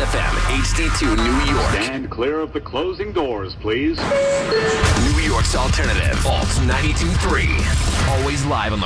FM, HD2 New York. Stand clear of the closing doors, please. New York's alternative, Alt 92.3. Always live on the